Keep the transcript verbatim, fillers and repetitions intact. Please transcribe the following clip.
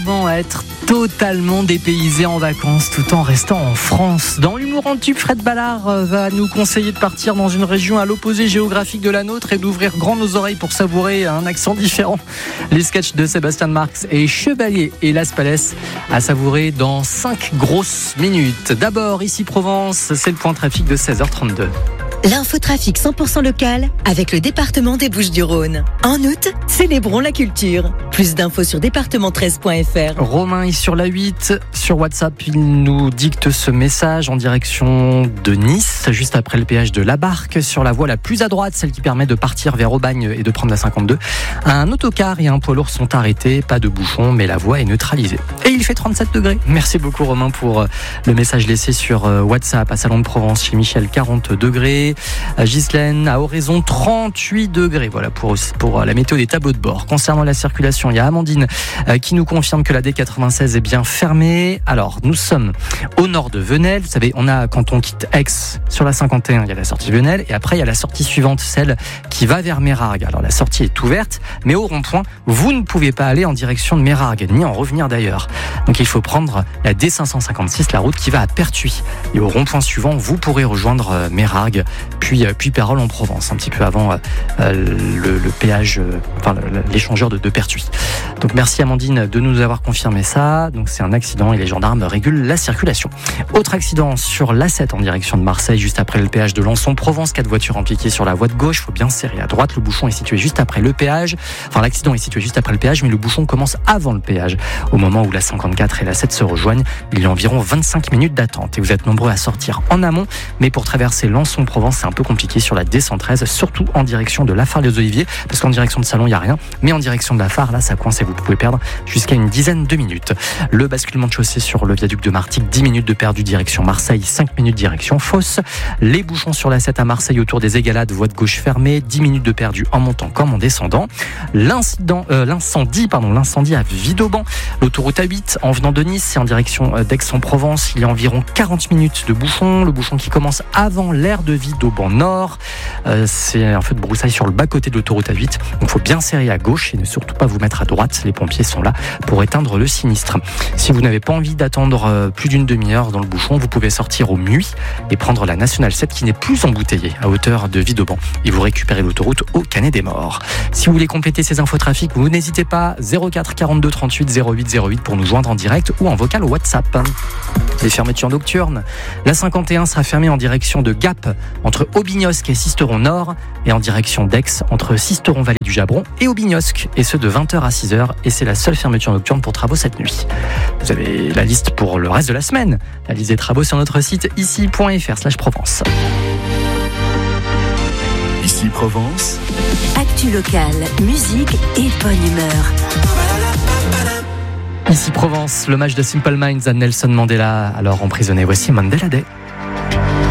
comment être totalement dépaysé en vacances tout en restant en France. Dans l'humour en tube, Fred Ballard va nous conseiller de partir dans une région à l'opposé géographique de la nôtre et d'ouvrir grand nos oreilles pour savourer un accent différent. Les sketchs de Sébastien Marx et Chevalier et Las Palais à savourer dans cinq grosses minutes. D'abord, ici Provence, c'est le point trafic de seize heures trente-deux. L'infotrafic cent pour cent local avec le département des Bouches-du-Rhône. En août, célébrons la culture. Plus d'infos sur département treize point f r. Romain est sur la huit. Sur WhatsApp, il nous dicte ce message en direction de Nice, juste après le péage de La Barque, sur la voie la plus à droite, celle qui permet de partir vers Aubagne et de prendre la cinquante-deux. Un autocar et un poids lourd sont arrêtés, pas de bouchon, mais la voie est neutralisée. Et il fait trente-sept degrés. Merci beaucoup Romain pour le message laissé sur WhatsApp. À Salon de Provence, chez Michel, quarante degrés. À Ghislaine, à Oraison, trente-huit degrés. Voilà pour, pour la météo des tableaux de bord. Concernant la circulation, il y a Amandine euh, qui nous confirme que la D quatre-vingt-seize est bien fermée. Alors, nous sommes au nord de Venelle. Vous savez, on a, quand on quitte Aix sur la cinquante et un, il y a la sortie Venelle. Et après, il y a la sortie suivante, celle qui va vers Mérargues. Alors, la sortie est ouverte, mais au rond-point, vous ne pouvez pas aller en direction de Mérargues, ni en revenir d'ailleurs. Donc, il faut prendre la D cinq cent cinquante-six, la route qui va à Pertuis. Et au rond-point suivant, vous pourrez rejoindre euh, Mérargues, puis, euh, puis Pérol en Provence, un petit peu avant euh, le, le péage, euh, enfin le, l'échangeur de, de Pertuis. Donc merci Amandine de nous avoir confirmé ça. Donc c'est un accident et les gendarmes régulent la circulation. Autre accident sur l'A sept en direction de Marseille, juste après le péage de Lançon. Provence, quatre voitures impliquées sur la voie de gauche. Il faut bien serrer à droite. Le bouchon est situé juste après le péage. Enfin, l'accident est situé juste après le péage, mais le bouchon commence avant le péage. Au moment où la cinquante-quatre et la sept se rejoignent, il y a environ vingt-cinq minutes d'attente. Et vous êtes nombreux à sortir en amont, mais pour traverser Lançon-Provence, c'est un peu compliqué sur la D cent treize, surtout en direction de La Phare-les-Oliviers, parce qu'en direction de Salon, il n'y a rien, mais en direction de La Phare, là, ça coince et vous pouvez perdre jusqu'à une dizaine de minutes. Le basculement de chaussée sur le viaduc de Martigues, dix minutes de perdu direction Marseille, cinq minutes direction Fos. Les bouchons sur la sept à Marseille autour des Égalades, voie de gauche fermée, dix minutes de perdu en montant comme en descendant. L'incident, euh, l'incendie, pardon, l'incendie à Vidauban, l'autoroute A huit en venant de Nice, c'est en direction d'Aix-en-Provence. Il y a environ quarante minutes de bouchon, le bouchon qui commence avant l'aire de Vidauban Nord. Euh, c'est un feu de broussailles sur le bas-côté de l'autoroute A huit. Donc il faut bien serrer à gauche et ne surtout pas vous mettre à droite. Les pompiers sont là pour éteindre le sinistre. Si vous n'avez pas envie d'attendre plus d'une demi-heure dans le bouchon, vous pouvez sortir au Muy et prendre la Nationale sept qui n'est plus embouteillée à hauteur de Vidauban. Et vous récupérez l'autoroute au Canet des Morts. Si vous voulez compléter ces infos trafic, vous n'hésitez pas, zéro quatre quarante-deux trente-huit zéro huit zéro huit pour nous joindre en direct ou en vocal au WhatsApp. Les fermetures nocturnes. La cinquante et un sera fermée en direction de Gap entre Aubignosc et Sisteron Nord et en direction d'Aix entre Sisteron Vallée du Jabron et Aubignosc, et ce de vingt heures à six heures, et c'est la seule fermeture nocturne pour travaux cette nuit. Vous avez la liste pour le reste de la semaine. La liste des travaux sur notre site ici point f r slash Provence. Ici Provence. Actu locale, musique et bonne humeur. Ici Provence, l'hommage de Simple Minds à Nelson Mandela, alors emprisonné. Voici Mandela Day.